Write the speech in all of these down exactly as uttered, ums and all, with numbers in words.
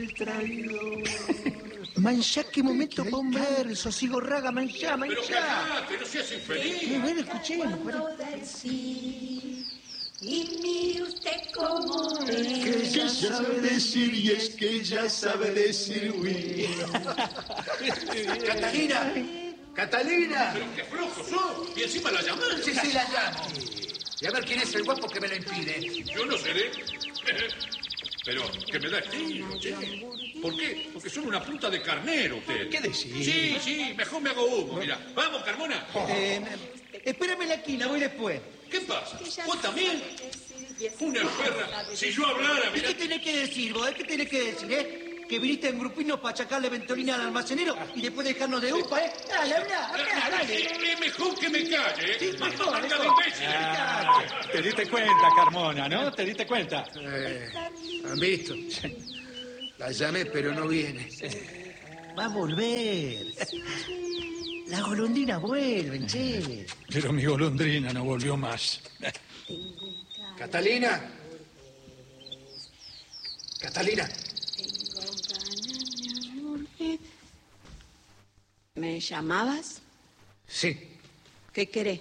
El traidor. Manchá, qué momento para un verso, sigo raga, manchá, manchá. Pero callate, no seas infeliz. Muy bueno, escuchemos. Y mire usted cómo es. Que ella sabe decir y es que ella sabe decir oui. Catalina, Catalina. Pero qué flojo sos. Y encima la llamás. Sí, sí, la llamo. Y a ver quién es el guapo que me lo impide. Yo no seré. Pero que me da estilo, che. ¿Por qué? Porque son una punta de carnero usted. ¿Qué decís? Sí, sí, mejor me hago humo, mira. Vamos, Carmona. Eh, espérame en la esquina, voy después. ¿Qué pasa? ¿Vos también? Una perra. Si yo hablara, ¿Y mira. qué tenés que decir vos? ¿Qué tenés que decir, eh? Que viniste en grupino para achacarle ventolina al almacenero y después dejarnos de upa, ¿eh? Dale, habla, habla, dale. Es mejor que me calle, ¿eh? Sí, mejor, Anda de mejor. imbécil. Ah, te diste cuenta, Carmona, ¿no? Te diste cuenta. Eh, ¿Han visto? La llamé, pero no viene. Va a volver. Las golondrinas vuelven, che. Pero mi golondrina no volvió más. Catalina. Catalina. ¿Me llamabas? Sí, ¿Qué querés?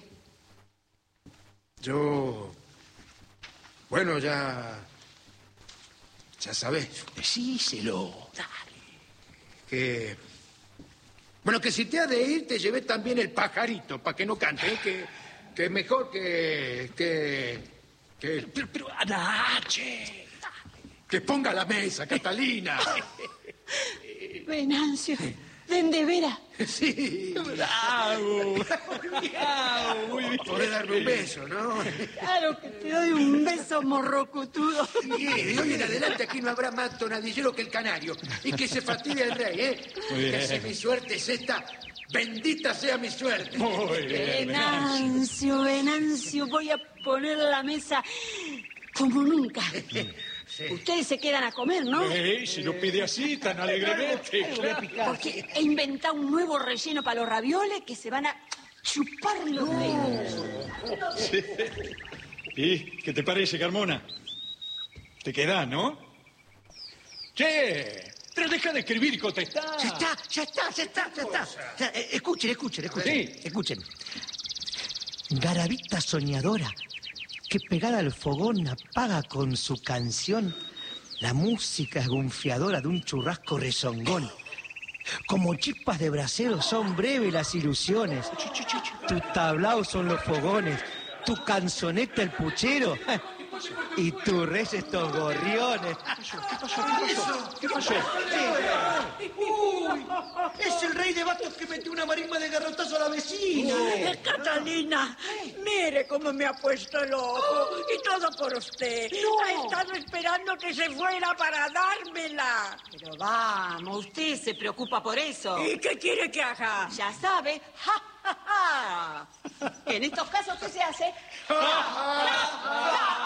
yo... Bueno, ya... Ya sabés Decíselo. que... Bueno, que si te has de ir, te llevé también el pajarito, para que no cante, ¿eh? que, que es mejor que... que... que... Pero, pero, Ana, che. que ponga la mesa, Catalina. Venancio, ven de veras. Sí. ¡Bravo! ¡Bravo! Muy bien. Podés darme un beso, ¿no? Claro que te doy un beso morrocotudo. Sí, de hoy en adelante aquí no habrá más tonadillero que el canario. Y que se fastidie el rey, ¿eh? Muy bien. Que si mi suerte es esta, bendita sea mi suerte. Muy bien, Venancio, Venancio, voy a poner la mesa como nunca. Sí. Ustedes se quedan a comer, ¿no? Ey, si lo pide así, tan alegremente. Porque he inventado un nuevo relleno para los ravioles que se van a chupar los dedos. ¿Y qué te parece, Carmona? Te queda, ¿no? Che, pero deja de escribir y contestar. Ya está, ya está, ya está, ya está. Ya, eh, escuchen, escuchen, escuchen. Sí. Escuchen. Garabita soñadora que pegada al fogón apaga con su canción la música esgunfiadora de un churrasco rezongón. Como chispas de brasero son breves las ilusiones. Tu tablao son los fogones, tu canzoneta el puchero y tu res estos gorriones. ¿Qué pasó? ¡Uy! Es el rey de bastos que metió una marimba de garrotazo a la vecina. Eh, Catalina, mire cómo me ha puesto el ojo. Y todo por usted. Ha estado esperando que se fuera para dármela. Pero vamos, usted se preocupa por eso. ¿Y qué quiere que haga? Ya sabe, ja, ja, ja. En estos casos, ¿qué se hace? Ja, ja, ja.